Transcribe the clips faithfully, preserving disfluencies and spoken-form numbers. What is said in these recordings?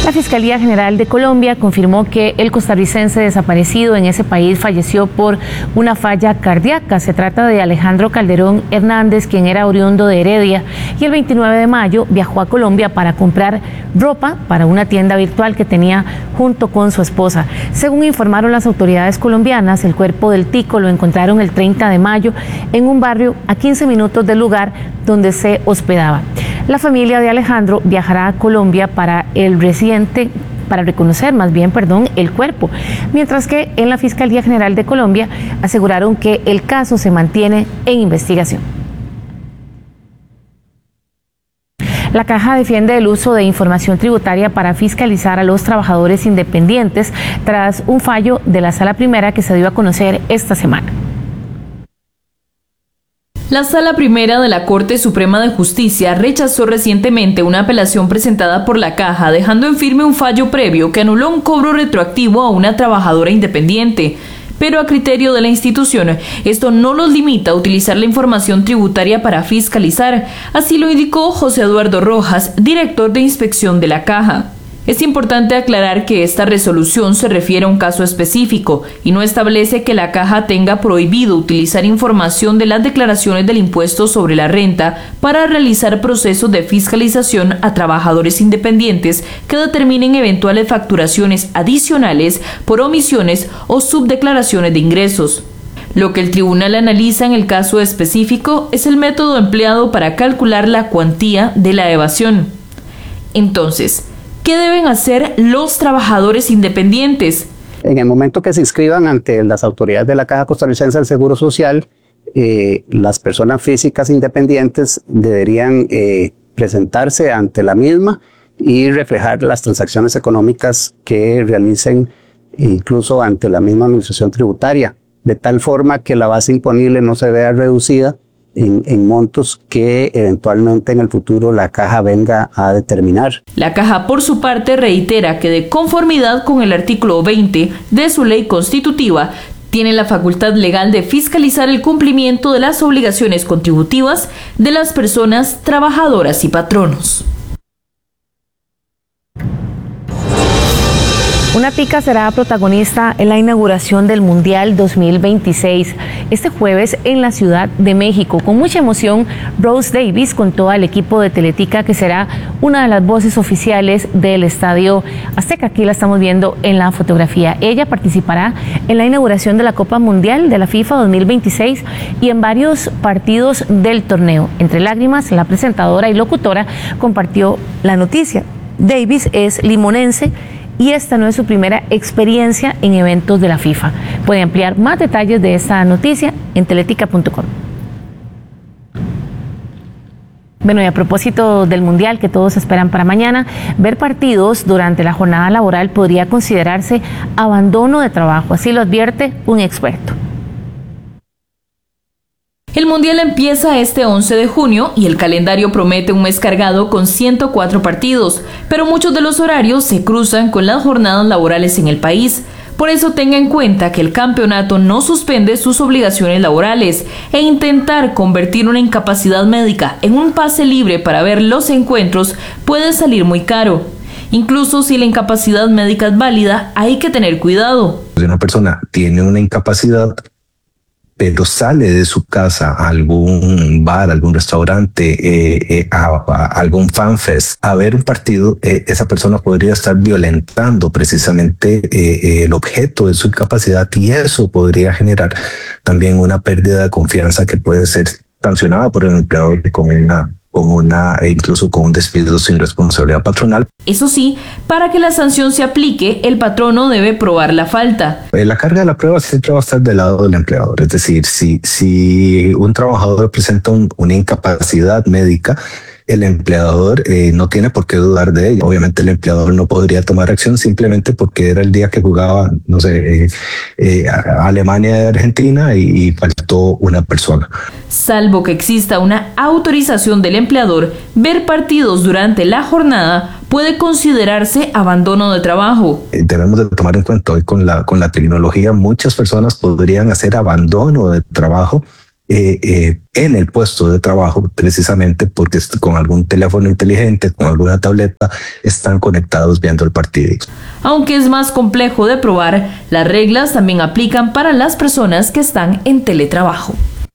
La Fiscalía General de Colombia confirmó que el costarricense desaparecido en ese país falleció por una falla cardíaca. Se trata de Alejandro Calderón Hernández, quien era oriundo de Heredia, y el veintinueve de mayo viajó a Colombia para comprar ropa para una tienda virtual que tenía junto con su esposa. Según informaron las autoridades colombianas, el cuerpo del tico lo encontraron el treinta de mayo en un barrio a quince minutos del lugar donde se hospedaba. La familia de Alejandro viajará a Colombia para el reciente para reconocer más bien, perdón, el cuerpo, mientras que en la Fiscalía General de Colombia aseguraron que el caso se mantiene en investigación. La Caja defiende el uso de información tributaria para fiscalizar a los trabajadores independientes tras un fallo de la Sala Primera que se dio a conocer esta semana. La Sala Primera de la Corte Suprema de Justicia rechazó recientemente una apelación presentada por la Caja, dejando en firme un fallo previo que anuló un cobro retroactivo a una trabajadora independiente. Pero a criterio de la institución, esto no los limita a utilizar la información tributaria para fiscalizar. Así lo indicó José Eduardo Rojas, director de inspección de la Caja. Es importante aclarar que esta resolución se refiere a un caso específico y no establece que la Caja tenga prohibido utilizar información de las declaraciones del impuesto sobre la renta para realizar procesos de fiscalización a trabajadores independientes que determinen eventuales facturaciones adicionales por omisiones o subdeclaraciones de ingresos. Lo que el tribunal analiza en el caso específico es el método empleado para calcular la cuantía de la evasión. Entonces, ¿qué deben hacer los trabajadores independientes? En el momento que se inscriban ante las autoridades de la Caja Costarricense del Seguro Social, eh, las personas físicas independientes deberían eh, presentarse ante la misma y reflejar las transacciones económicas que realicen incluso ante la misma administración tributaria, de tal forma que la base imponible no se vea reducida En, en montos que eventualmente en el futuro la Caja venga a determinar. La Caja, por su parte, reitera que de conformidad con el artículo veinte de su ley constitutiva, tiene la facultad legal de fiscalizar el cumplimiento de las obligaciones contributivas de las personas trabajadoras y patronos. Una tica será protagonista en la inauguración del Mundial dos mil veintiséis este jueves en la Ciudad de México. Con mucha emoción, Rose Davis contó al equipo de Teletica que será una de las voces oficiales del Estadio Azteca. Aquí la estamos viendo en la fotografía. Ella participará en la inauguración de la Copa Mundial de la FIFA dos mil veintiséis y en varios partidos del torneo. Entre lágrimas, la presentadora y locutora compartió la noticia. Davis es limonense y esta no es su primera experiencia en eventos de la FIFA. Puede ampliar más detalles de esta noticia en teletica punto com. Bueno, y a propósito del Mundial que todos esperan para mañana, ver partidos durante la jornada laboral podría considerarse abandono de trabajo, así lo advierte un experto. El Mundial empieza este once de junio y el calendario promete un mes cargado con ciento cuatro partidos, pero muchos de los horarios se cruzan con las jornadas laborales en el país. Por eso tenga en cuenta que el campeonato no suspende sus obligaciones laborales e intentar convertir una incapacidad médica en un pase libre para ver los encuentros puede salir muy caro. Incluso si la incapacidad médica es válida, hay que tener cuidado. Si una persona tiene una incapacidad, pero sale de su casa a algún bar, algún restaurante, eh, eh, a, a algún fanfest, a ver un partido, eh, esa persona podría estar violentando precisamente eh, eh, el objeto de su incapacidad y eso podría generar también una pérdida de confianza que puede ser sancionada por el empleador con una con una, e incluso con un despido sin responsabilidad patronal. Eso sí, para que la sanción se aplique, el patrono debe probar la falta. La carga de la prueba siempre va a estar del lado del empleador, es decir, si, si un trabajador presenta un, una incapacidad médica, el empleador eh, no tiene por qué dudar de ella. Obviamente el empleador no podría tomar acción simplemente porque era el día que jugaba, no sé, eh, eh, Alemania y Argentina y, y faltó una persona. Salvo que exista una autorización del empleador, ver partidos durante la jornada puede considerarse abandono de trabajo. Eh, debemos de tomar en cuenta hoy con la, con la tecnología, muchas personas podrían hacer abandono de trabajo eh, eh, en el puesto de trabajo, precisamente porque con algún teléfono inteligente, con alguna tableta, están conectados viendo el partido. Aunque es más complejo de probar, las reglas también aplican para las personas que están en teletrabajo.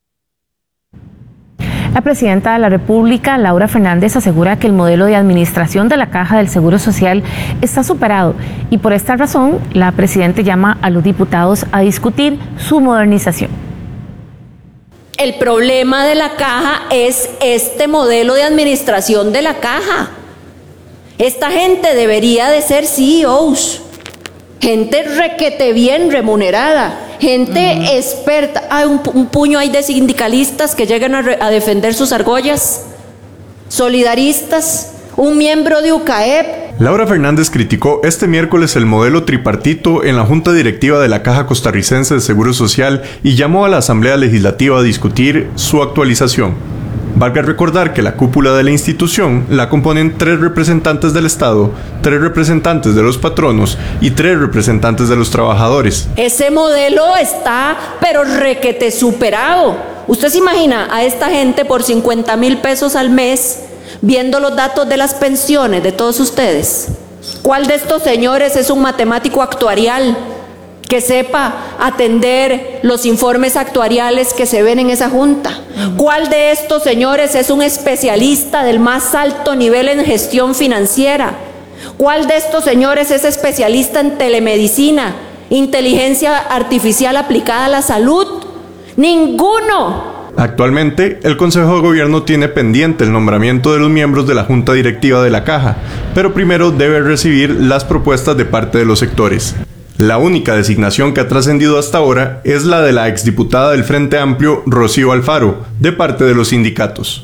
La presidenta de la República, Laura Fernández, asegura que el modelo de administración de la Caja del Seguro Social está superado y por esta razón la presidenta llama a los diputados a discutir su modernización. El problema de la Caja es este modelo de administración de la Caja. Esta gente debería de ser C E Os, gente requete bien remunerada, gente uh-huh. experta. Hay un, un puño ahí de sindicalistas que llegan a, re, a defender sus argollas, solidaristas, un miembro de U C A E P. Laura Fernández criticó este miércoles el modelo tripartito en la Junta Directiva de la Caja Costarricense de Seguro Social y llamó a la Asamblea Legislativa a discutir su actualización. Valga recordar que la cúpula de la institución la componen tres representantes del Estado, tres representantes de los patronos y tres representantes de los trabajadores. Ese modelo está, pero requete superado. ¿Usted se imagina a esta gente por cincuenta mil pesos al mes viendo los datos de las pensiones de todos ustedes? ¿Cuál de estos señores es un matemático actuarial que sepa atender los informes actuariales que se ven en esa junta? ¿Cuál de estos señores es un especialista del más alto nivel en gestión financiera? ¿Cuál de estos señores es especialista en telemedicina, inteligencia artificial aplicada a la salud? ¡Ninguno! Actualmente, el Consejo de Gobierno tiene pendiente el nombramiento de los miembros de la Junta Directiva de la Caja, pero primero debe recibir las propuestas de parte de los sectores. La única designación que ha trascendido hasta ahora es la de la exdiputada del Frente Amplio, Rocío Alfaro, de parte de los sindicatos.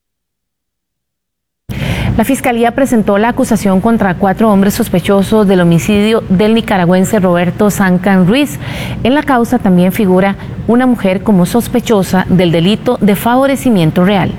La Fiscalía presentó la acusación contra cuatro hombres sospechosos del homicidio del nicaragüense Roberto Sancan Ruiz. En la causa también figura una mujer como sospechosa del delito de favorecimiento real.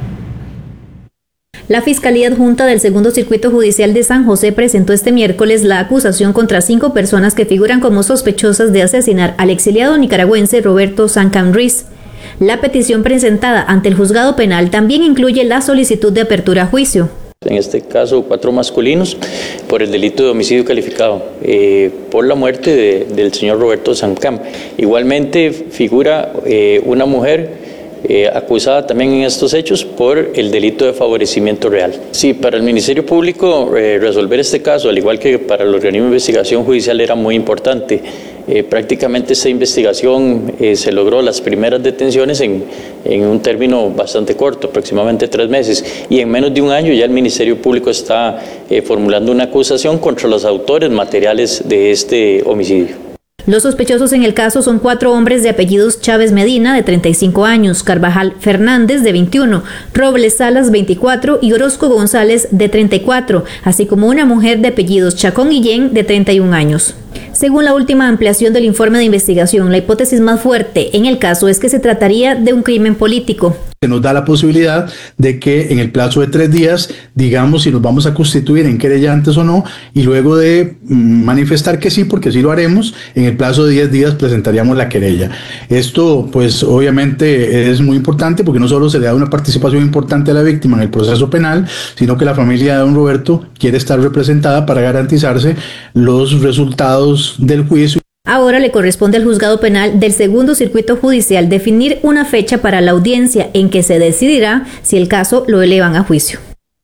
La Fiscalía Adjunta del Segundo Circuito Judicial de San José presentó este miércoles la acusación contra cinco personas que figuran como sospechosas de asesinar al exiliado nicaragüense Roberto Sancan Ruiz. La petición presentada ante el juzgado penal también incluye la solicitud de apertura a juicio. En este caso, cuatro masculinos por el delito de homicidio calificado eh, por la muerte de, del señor Roberto Sancan. Igualmente figura eh, una mujer Eh, acusada también en estos hechos por el delito de favorecimiento real. Sí, para el Ministerio Público eh, resolver este caso, al igual que para el organismo de investigación judicial, era muy importante. Eh, prácticamente esta investigación eh, se logró las primeras detenciones en, en un término bastante corto, aproximadamente tres meses, y en menos de un año ya el Ministerio Público está eh, formulando una acusación contra los autores materiales de este homicidio. Los sospechosos en el caso son cuatro hombres de apellidos Chávez Medina, de treinta y cinco años, Carvajal Fernández, de veintiuno, Robles Salas, veinticuatro, y Orozco González, de treinta y cuatro, así como una mujer de apellidos Chacón Guillén, de treinta y un años. Según la última ampliación del informe de investigación, la hipótesis más fuerte en el caso es que se trataría de un crimen político. Se nos da la posibilidad de que en el plazo de tres días digamos si nos vamos a constituir en querellantes o no, y luego de manifestar que sí, porque sí lo haremos, en el plazo de diez días presentaríamos la querella. Esto pues obviamente es muy importante porque no solo se le da una participación importante a la víctima en el proceso penal, sino que la familia de don Roberto quiere estar representada para garantizarse los resultados del juicio. Ahora le corresponde al juzgado penal del Segundo Circuito Judicial definir una fecha para la audiencia en que se decidirá si el caso lo elevan a juicio.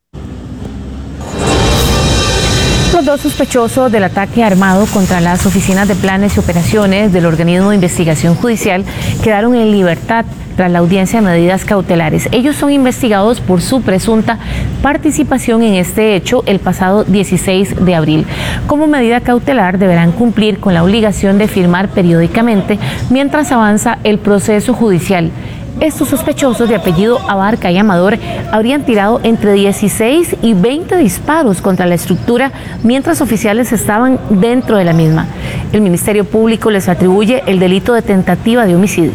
Los dos sospechosos del ataque armado contra las oficinas de planes y operaciones del organismo de investigación judicial quedaron en libertad tras la audiencia de medidas cautelares. Ellos son investigados por su presunta participación en este hecho el pasado dieciséis de abril. Como medida cautelar deberán cumplir con la obligación de firmar periódicamente mientras avanza el proceso judicial. Estos sospechosos de apellido Abarca y Amador habrían tirado entre dieciséis y veinte disparos contra la estructura mientras oficiales estaban dentro de la misma. El Ministerio Público les atribuye el delito de tentativa de homicidio.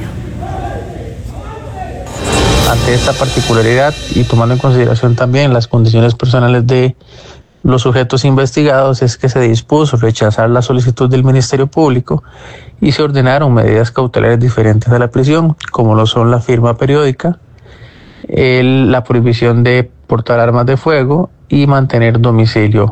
Ante esta particularidad y tomando en consideración también las condiciones personales de los sujetos investigados es que se dispuso rechazar la solicitud del Ministerio Público y se ordenaron medidas cautelares diferentes a la prisión, como lo son la firma periódica, el, la prohibición de portar armas de fuego y mantener domicilio